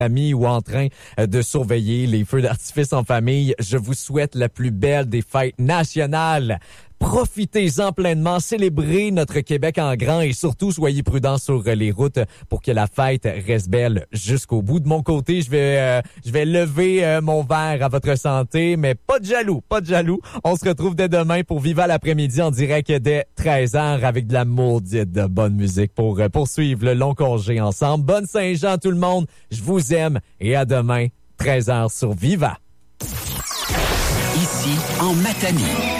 amis ou en train de surveiller les feux d'artifice en famille, je vous souhaite la plus belle des fêtes nationales. Profitez-en pleinement, célébrez notre Québec en grand et surtout soyez prudents sur les routes pour que la fête reste belle jusqu'au bout. De mon côté, je vais lever mon verre à votre santé, mais pas de jaloux, pas de jaloux. On se retrouve dès demain pour Viva l'après-midi en direct dès 13h avec de la maudite de bonne musique pour poursuivre le long congé ensemble. Bonne Saint-Jean tout le monde, je vous aime et à demain 13h sur Viva. Ici en Matanie.